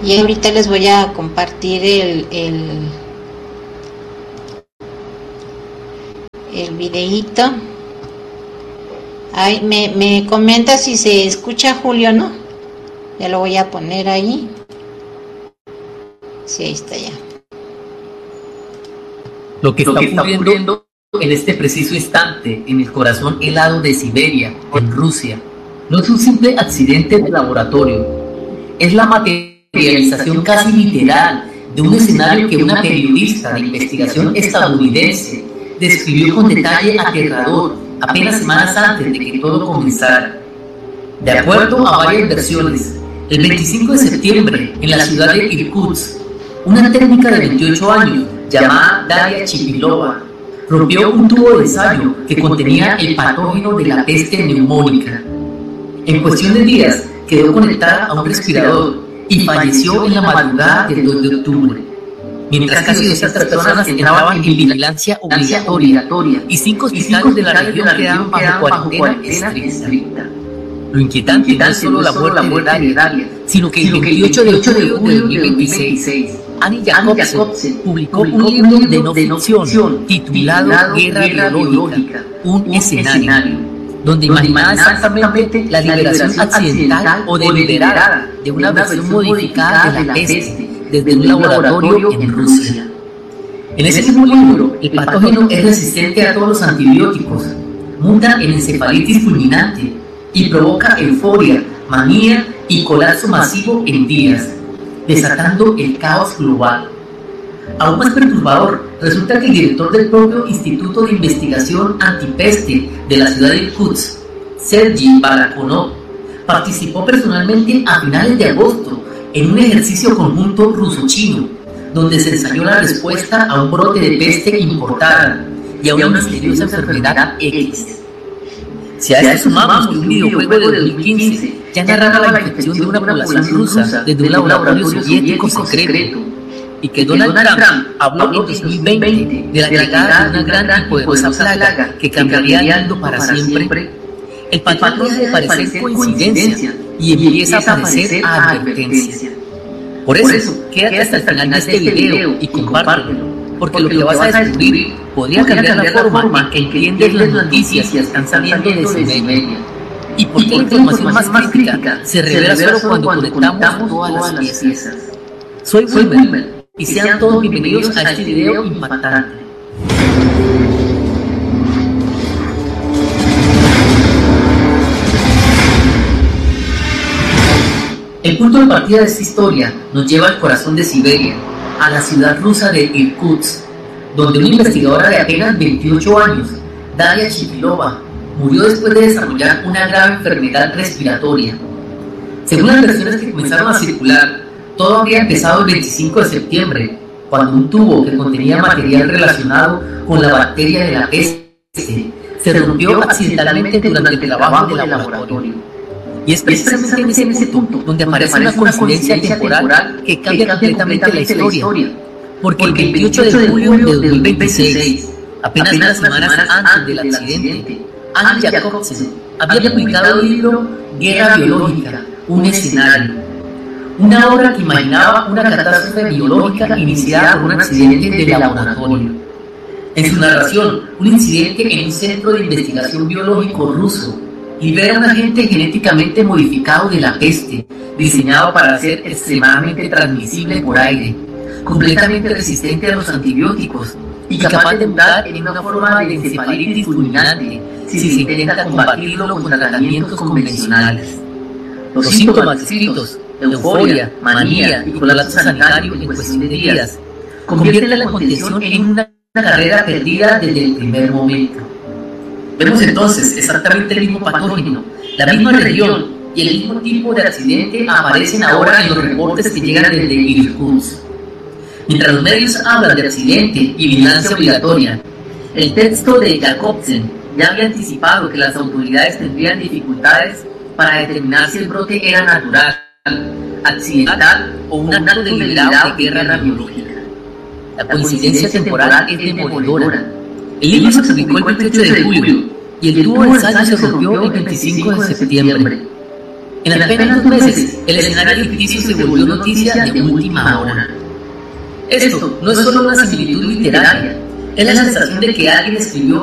Y ahorita les voy a compartir el videíto. Ay, me comenta si se escucha Julio, ¿no? Ya lo voy a poner ahí. Sí, ahí está ya. Lo que está ocurriendo en este preciso instante en el corazón helado de Siberia, en Rusia, no es un simple accidente de laboratorio. Es la materialización casi literal de un escenario que una periodista de investigación estadounidense describió con detalle aterrador apenas semanas antes de que todo comenzara. De acuerdo a varias versiones, el 25 de septiembre, en la ciudad de Irkutsk, una técnica de 28 años llamada Daria Chipilova rompió un tubo de ensayo que contenía el patógeno de la peste neumónica. En cuestión de días quedó conectada a un respirador y falleció en la madrugada del 2 de octubre. Mientras casi 200 personas entraban en vigilancia obligatoria y 5 hospitales de la región quedaban bajo cuarentena estricta. Lo inquietante no es solo la muerte de Daria, sino que el 28 de julio de 2026, Annie Jacobsen publicó un libro de no ficción titulado Guerra Biológica, un escenario, donde imaginaba exactamente la liberación accidental o deliberada de una versión modificada de la peste desde un laboratorio en Rusia. En ese mismo libro, el patógeno es resistente a todos los antibióticos, muta en encefalitis fulminante y provoca euforia, manía y colapso masivo en días, desatando el caos global. Aún más perturbador, resulta que el director del propio Instituto de Investigación Antipeste de la ciudad de Irkutsk, Sergei Barakonov, participó personalmente a finales de agosto en un ejercicio conjunto ruso-chino, donde se ensayó la respuesta a un brote de peste importada y a una misteriosa enfermedad X. Si a esto sumamos que un videojuego de 2015 ya narraba la infección de una población rusa desde un laboratorio soviético secreto, y que Donald Trump habló en 2020 de la llegada de una gran y poderosa plaga que cambiaría el mundo para siempre, el patrón deja de parecer coincidencia y empieza a parecer advertencia. Por eso, quédate hasta el final de este video y compártelo, porque lo que vas a descubrir podría cambiar la forma en que entiendes las noticias que están saliendo de Siberia, y por qué la información más crítica se revela solo cuando conectamos todas las piezas. Soy Wilmer, y sean todos bienvenidos a este video impactante. El punto de partida de esta historia nos lleva al corazón de Siberia, a la ciudad rusa de Irkutsk, donde una investigadora de apenas 28 años, Daria Chipilova, murió después de desarrollar una grave enfermedad respiratoria. Según las versiones que comenzaron a circular, todo habría empezado el 25 de septiembre, cuando un tubo que contenía material relacionado con la bacteria de la peste se rompió accidentalmente durante el trabajo del laboratorio. Y es precisamente en ese punto donde aparece una coincidencia temporal que cambia completamente la historia, porque el 28 de julio de 2026, apenas unas semanas antes del accidente, Annie Jacobsen había publicado el libro Guerra Biológica, un escenario, una obra que imaginaba una catástrofe biológica iniciada por un accidente de laboratorio. En su narración, un incidente en un centro de investigación biológico ruso libera un agente genéticamente modificado de la peste, diseñado para ser extremadamente transmisible por aire, completamente resistente a los antibióticos y capaz de mutar en una forma de encefalitis fulminante si se intenta combatirlo con tratamientos convencionales. Los síntomas descritos, euforia, manía y colapso sanitario en cuestión de días, convierten la contención en una carrera perdida desde el primer momento. Vemos entonces exactamente el mismo patógeno, la misma región y el mismo tipo de accidente aparecen ahora en los reportes que llegan desde Irkutsk. Mientras los medios hablan de accidente y vigilancia obligatoria, el texto de Jacobsen ya había anticipado que las autoridades tendrían dificultades para determinar si el brote era natural, accidental o un acto deliberado de guerra biológica. La coincidencia temporal es demoledora. El libro se publicó el 28 de julio y el tubo de ensayo se rompió el 25 de septiembre. En apenas 2 meses, el escenario ficticio se volvió noticia de última hora. Esto no es solo una similitud literaria, es la sensación de que alguien escribió